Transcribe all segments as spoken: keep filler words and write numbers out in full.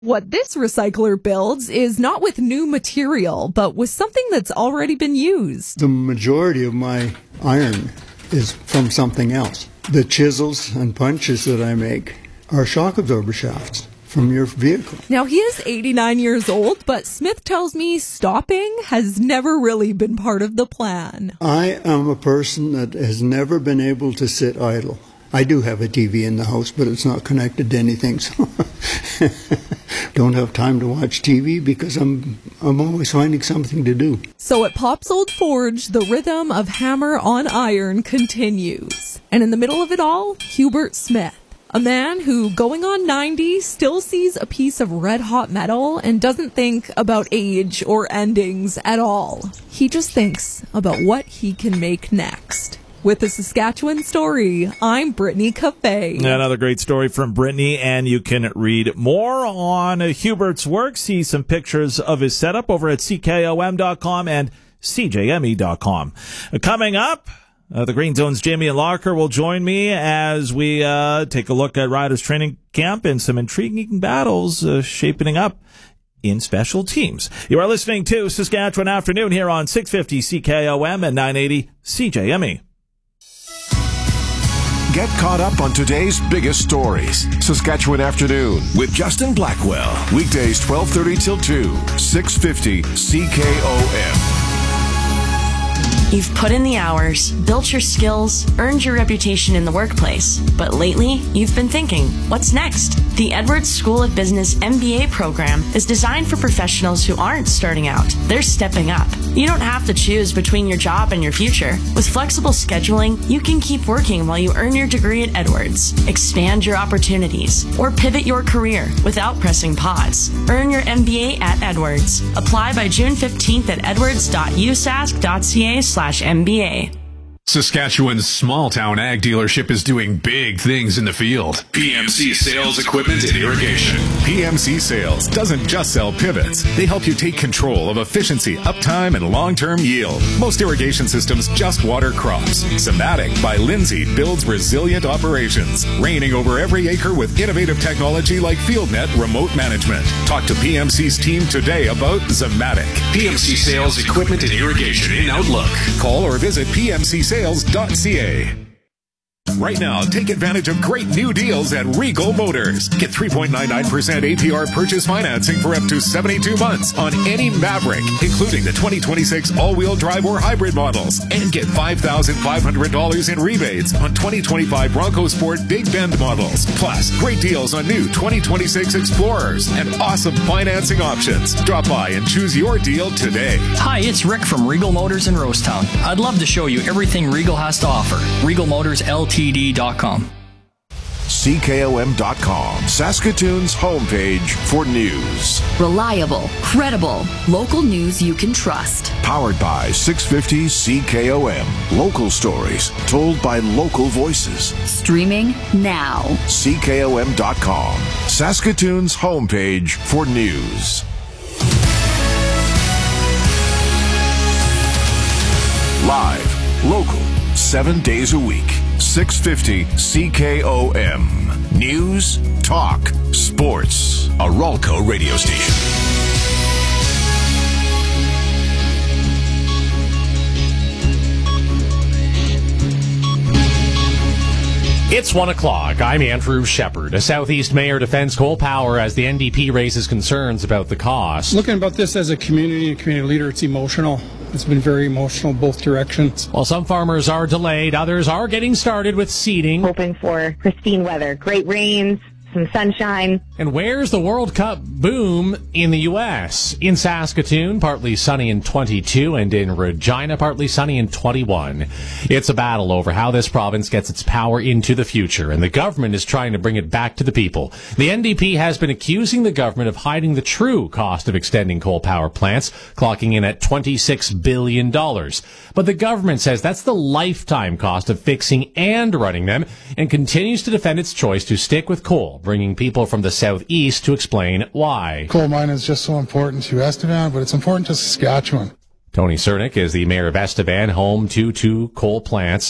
What this recycler builds is not with new material, but with something that's already been used. The majority of my iron is from something else. The chisels and punches that I make are shock absorber shafts from your vehicle. Now, he is eighty-nine years old, but Smith tells me stopping has never really been part of the plan. I am a person that has never been able to sit idle. I do have a T V in the house, but it's not connected to anything, so don't have time to watch T V because I'm I'm always finding something to do. So at Pop's Old Forge, the rhythm of hammer on iron continues. And in the middle of it all, Hubert Smith, a man who, going on ninety, still sees a piece of red-hot metal and doesn't think about age or endings at all. He just thinks about what he can make next. With the Saskatchewan Story, I'm Brittany Cafe. Another great story from Brittany, and you can read more on Hubert's work. See some pictures of his setup over at C K O M dot com and C J M E dot com. Coming up, uh, the Green Zone's Jamie and Locker will join me as we uh, take a look at Riders Training Camp and some intriguing battles uh, shaping up in special teams. You are listening to Saskatchewan Afternoon here on six fifty C K O M and nine eighty C J M E. Get caught up on today's biggest stories. Saskatchewan Afternoon with Justin Blackwell. Weekdays twelve thirty till two, six fifty C K O M. You've put in the hours, built your skills, earned your reputation in the workplace. But lately, you've been thinking, what's next? The Edwards School of Business M B A program is designed for professionals who aren't starting out. They're stepping up. You don't have to choose between your job and your future. With flexible scheduling, you can keep working while you earn your degree at Edwards, expand your opportunities, or pivot your career without pressing pause. Earn your M B A at Edwards. Apply by June fifteenth at edwards dot u s a s c dot c a slash M B A. Saskatchewan's small-town ag dealership is doing big things in the field. P M C Sales Equipment and Irrigation. P M C Sales doesn't just sell pivots. They help you take control of efficiency, uptime, and long-term yield. Most irrigation systems just water crops. Zematic by Lindsay builds resilient operations, reigning over every acre with innovative technology like FieldNet remote management. Talk to P M C's team today about Zematic. P M C Sales Equipment and Irrigation in Outlook. Call or visit P M C sales dot c a. Right now, take advantage of great new deals at Regal Motors. Get three point nine nine percent A P R purchase financing for up to seventy-two months on any Maverick, including the twenty twenty-six all-wheel drive or hybrid models. And get five thousand five hundred dollars in rebates on twenty twenty-five Bronco Sport Big Bend models. Plus, great deals on new twenty twenty-six Explorers and awesome financing options. Drop by and choose your deal today. Hi, it's Rick from Regal Motors in Rosetown. I'd love to show you everything Regal has to offer. Regal Motors L T D dot com. C K O M dot com, Saskatoon's homepage for news. Reliable, credible, local news you can trust. Powered by six fifty C K O M. Local stories told by local voices. Streaming now. C K O M dot com, Saskatoon's homepage for news. Live, local, seven days a week. six fifty C K O M. News, talk, sports. A Ralco radio station. It's one o'clock. I'm Andrew Shepard. A Southeast mayor defends coal power as the N D P raises concerns about the cost. Looking about this as a community and community leader, it's emotional. It's been very emotional both directions. While some farmers are delayed, others are getting started with seeding. Hoping for pristine weather, great rains, some sunshine. And where's the World Cup boom in the U S? In Saskatoon, partly sunny in twenty-two, and in Regina, partly sunny in twenty-one. It's a battle over how this province gets its power into the future, and the government is trying to bring it back to the people. The N D P has been accusing the government of hiding the true cost of extending coal power plants, clocking in at twenty-six billion dollars. But the government says that's the lifetime cost of fixing and running them, and continues to defend its choice to stick with coal, bringing people from the southeast to explain why. Coal mine is just so important to Estevan, but it's important to Saskatchewan. Tony Cernick is the mayor of Estevan, home to two coal plants.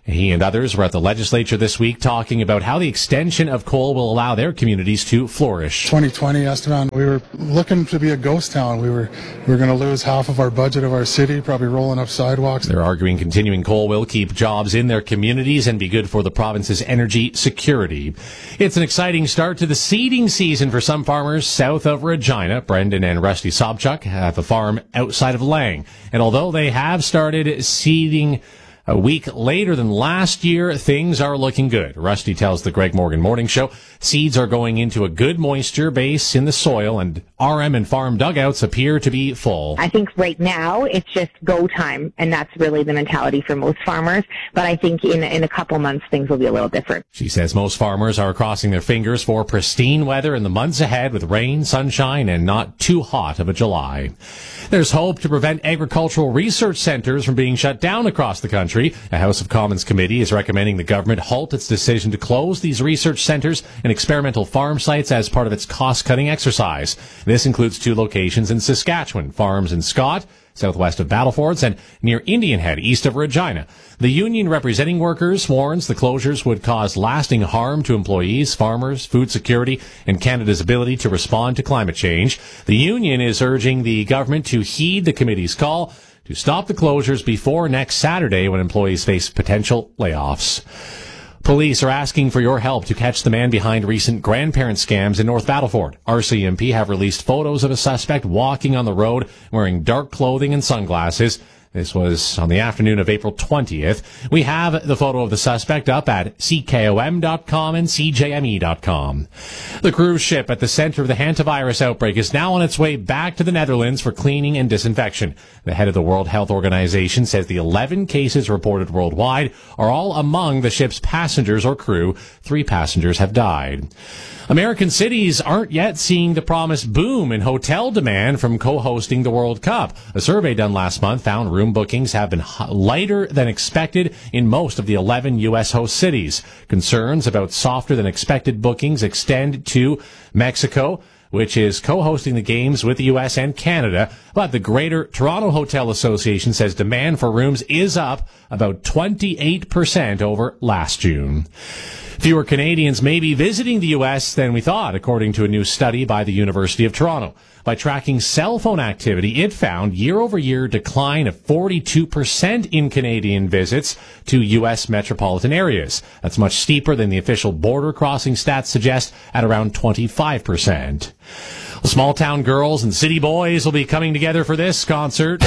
He and others were at the legislature this week talking about how the extension of coal will allow their communities to flourish. twenty twenty, Estevan, we were looking to be a ghost town. We were we were going to lose half of our budget of our city, probably rolling up sidewalks. They're arguing continuing coal will keep jobs in their communities and be good for the province's energy security. It's an exciting start to the seeding season for some farmers south of Regina. Brendan and Rusty Sobchuk have a farm outside of Lang. And although they have started seeding a week later than last year, things are looking good. Rusty tells the Greg Morgan Morning Show seeds are going into a good moisture base in the soil, and R M and farm dugouts appear to be full. I think right now it's just go time, and that's really the mentality for most farmers. But I think in, in a couple months things will be a little different. She says most farmers are crossing their fingers for pristine weather in the months ahead with rain, sunshine, and not too hot of a July. There's hope to prevent agricultural research centers from being shut down across the country. A House of Commons committee is recommending the government halt its decision to close these research centers and experimental farm sites as part of its cost-cutting exercise. This includes two locations in Saskatchewan, farms in Scott, southwest of Battlefords, and near Indian Head, east of Regina. The union representing workers warns the closures would cause lasting harm to employees, farmers, food security, and Canada's ability to respond to climate change. The union is urging the government to heed the committee's call to stop the closures before next Saturday when employees face potential layoffs. Police are asking for your help to catch the man behind recent grandparent scams in North Battleford. R C M P have released photos of a suspect walking on the road wearing dark clothing and sunglasses. This was on the afternoon of April twentieth. We have the photo of the suspect up at C K O M dot com and C J M E dot com. The cruise ship at the center of the hantavirus outbreak is now on its way back to the Netherlands for cleaning and disinfection. The head of the World Health Organization says the eleven cases reported worldwide are all among the ship's passengers or crew. Three passengers have died. American cities aren't yet seeing the promised boom in hotel demand from co-hosting the World Cup. A survey done last month found room bookings have been lighter than expected in most of the eleven U S host cities. Concerns about softer than expected bookings extend to Mexico, which is co-hosting the games with the U S and Canada. But the Greater Toronto Hotel Association says demand for rooms is up about twenty-eight percent over last June. Fewer Canadians may be visiting the U S than we thought, according to a new study by the University of Toronto. By tracking cell phone activity, it found year-over-year decline of forty-two percent in Canadian visits to U S metropolitan areas. That's much steeper than the official border crossing stats suggest at around twenty-five percent. Well, small-town girls and city boys will be coming together for this concert.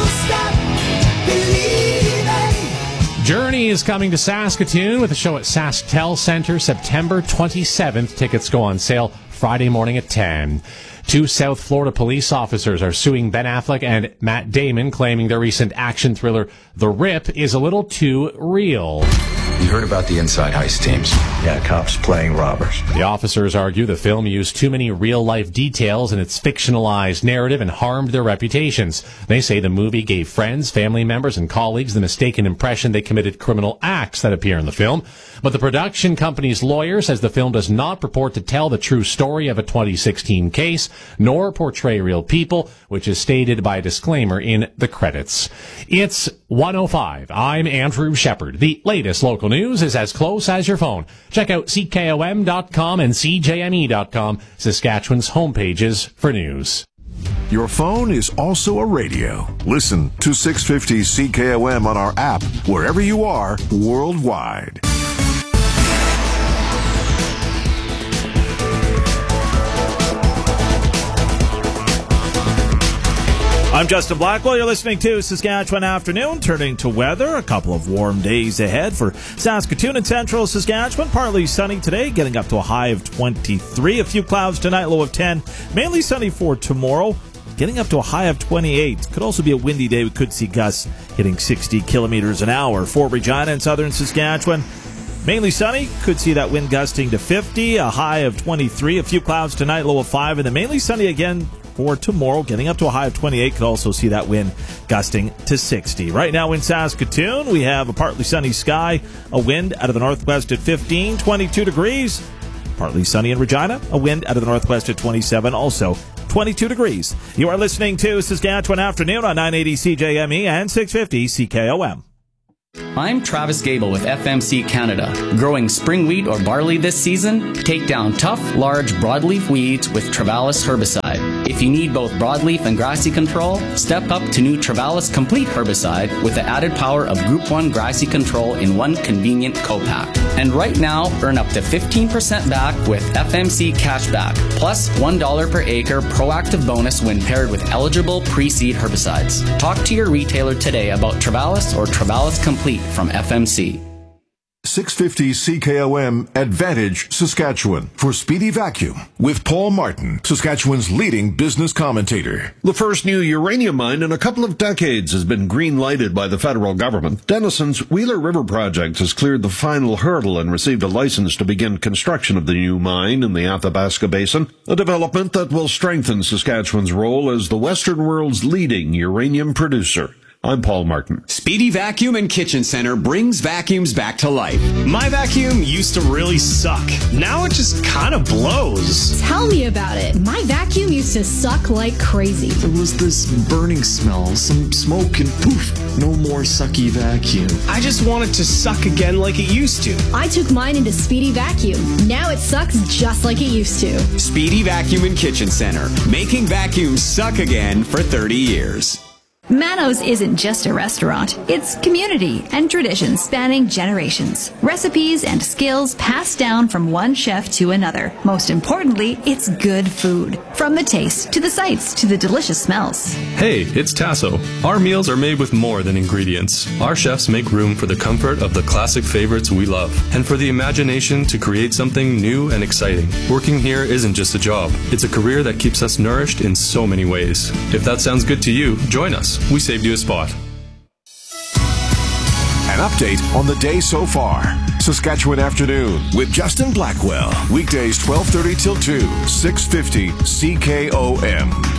Journey is coming to Saskatoon with a show at SaskTel Centre September twenty-seventh. Tickets go on sale Friday morning at ten. Two South Florida police officers are suing Ben Affleck and Matt Damon, claiming their recent action thriller The Rip is a little too real. You heard about the inside heist teams. Yeah, cops playing robbers. The officers argue the film used too many real-life details in its fictionalized narrative and harmed their reputations. They say the movie gave friends, family members, and colleagues the mistaken impression they committed criminal acts that appear in the film. But the production company's lawyer says the film does not purport to tell the true story of a twenty sixteen case, nor portray real people, which is stated by a disclaimer in the credits. It's one oh five. I'm Andrew Shepard. The latest local news is as close as your phone. Check out C K O M dot com and C J M E dot com, Saskatchewan's homepages for news. Your phone is also a radio. Listen to six fifty C K O M on our app, wherever you are, worldwide. I'm Justin Blackwell. You're listening to Saskatchewan Afternoon. Turning to weather, a couple of warm days ahead for Saskatoon and central Saskatchewan. Partly sunny today, getting up to a high of twenty-three. A few clouds tonight, low of ten. Mainly sunny for tomorrow, getting up to a high of twenty-eight. Could also be a windy day. We could see gusts hitting sixty kilometers an hour. For Regina and southern Saskatchewan, mainly sunny. Could see that wind gusting to fifty. A high of twenty-three. A few clouds tonight, low of five. And then mainly sunny again for tomorrow, getting up to a high of twenty-eight. Could also see that wind gusting to sixty. Right now in Saskatoon, we have a partly sunny sky, a wind out of the northwest at fifteen, twenty-two degrees. Partly sunny in Regina, a wind out of the northwest at twenty-seven, also twenty-two degrees. You are listening to Saskatchewan Afternoon on nine eighty C J M E and six fifty C K O M. I'm Travis Gable with F M C Canada. Growing spring wheat or barley this season? Take down tough, large broadleaf weeds with Travalis herbicide. If you need both broadleaf and grassy control, step up to new Travalis Complete herbicide with the added power of Group one grassy control in one convenient co-pack. And right now, earn up to fifteen percent back with F M C Cashback, plus one dollar per acre proactive bonus when paired with eligible pre-seed herbicides. Talk to your retailer today about Travalis or Travalis Complete from F M C. six fifty C K O M Advantage Saskatchewan for Speedy Vacuum with Paul Martin, Saskatchewan's leading business commentator. The first new uranium mine in a couple of decades has been green-lighted by the federal government. Denison's Wheeler River project has cleared the final hurdle and received a license to begin construction of the new mine in the Athabasca Basin, a development that will strengthen Saskatchewan's role as the Western world's leading uranium producer. I'm Paul Martin. Speedy Vacuum and Kitchen Center brings vacuums back to life. My vacuum used to really suck. Now it just kind of blows. Tell me about it. My vacuum used to suck like crazy. There was this burning smell, some smoke, and poof, no more sucky vacuum. I just want it to suck again like it used to. I took mine into Speedy Vacuum. Now it sucks just like it used to. Speedy Vacuum and Kitchen Center, making vacuums suck again for thirty years. Manos isn't just a restaurant. It's community and tradition spanning generations. Recipes and skills passed down from one chef to another. Most importantly, it's good food. From the taste, to the sights, to the delicious smells. Hey, it's Tasso. Our meals are made with more than ingredients. Our chefs make room for the comfort of the classic favorites we love, and for the imagination to create something new and exciting. Working here isn't just a job. It's a career that keeps us nourished in so many ways. If that sounds good to you, join us. We saved you a spot. An update on the day so far. Saskatchewan Afternoon with Justin Blackwell. Weekdays twelve thirty till two, six fifty C K O M.